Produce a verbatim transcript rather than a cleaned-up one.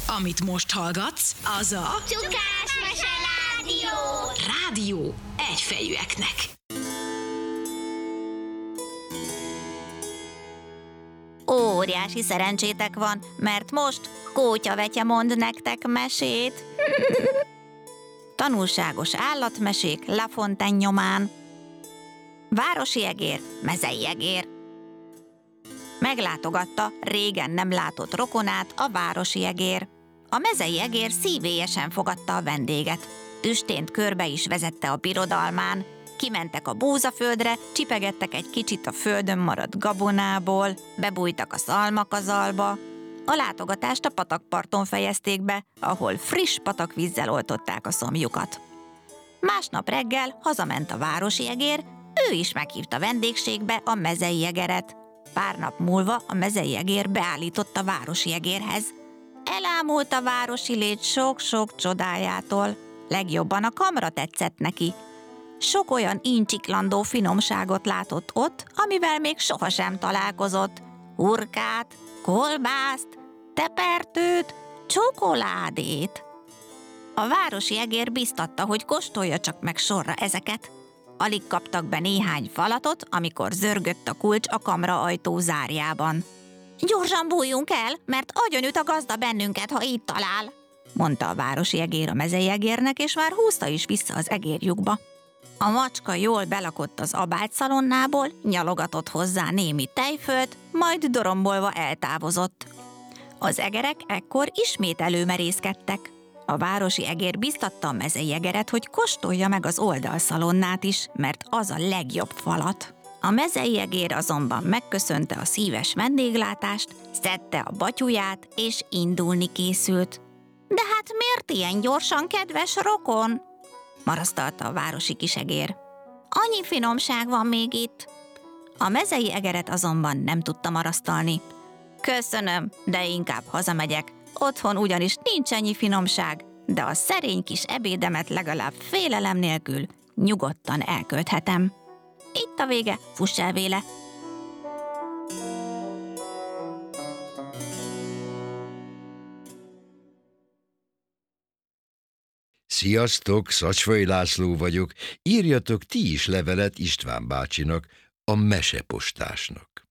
Amit most hallgatsz, az a Csukás-mese rádió. Rádió egyfejűeknek. Óriási szerencsétek van, mert most Kótyavetye mond nektek mesét. Tanulságos állatmesék La Fontaine nyomán. Városi egér, mezei egér. Meglátogatta régen nem látott rokonát a városi egér. A mezei egér szívélyesen fogadta a vendéget. Tüstént körbe is vezette a birodalmán. Kimentek a búzaföldre, csipegettek egy kicsit a földön maradt gabonából, bebújtak a szalmakazalba. A látogatást a patakparton fejezték be, ahol friss patakvízzel oltották a szomjukat. Másnap reggel hazament a városi egér, ő is meghívta vendégségbe a mezei egeret. Pár nap múlva a mezei egér beállított a városi egérhez. Elámult a városi lét sok-sok csodájától. Legjobban a kamra tetszett neki. Sok olyan incsiklandó finomságot látott ott, amivel még sohasem találkozott. Hurkát, kolbászt, tepertőt, csokoládét. A városi egér biztatta, hogy kóstolja csak meg sorra ezeket. Alig kaptak be néhány falatot, amikor zörgött a kulcs a kamra ajtó zárjában. Gyorsan bújjunk el, mert agyonüt a gazda bennünket, ha így talál, mondta a városi egér a mezei egérnek, és már húzta is vissza az egérlyukba. A macska jól belakott az abágyszalonnából, nyalogatott hozzá némi tejfölt, majd dorombolva eltávozott. Az egerek ekkor ismét előmerészkedtek. A városi egér biztatta a mezei egeret, hogy kóstolja meg az oldalszalonnát is, mert az a legjobb falat. A mezei egér azonban megköszönte a szíves vendéglátást, szedte a batyuját, és indulni készült. De hát miért ilyen gyorsan, kedves rokon? Marasztalta a városi kisegér. Annyi finomság van még itt. A mezei egeret azonban nem tudta marasztalni. Köszönöm, de inkább hazamegyek. Otthon ugyanis nincs ennyi finomság, de a szerény kis ebédemet legalább félelem nélkül nyugodtan elkölthetem. Itt a vége, fuss el véle! Sziasztok, Szacsvai László vagyok. Írjatok ti is levelet István bácsinak, a mesepostásnak.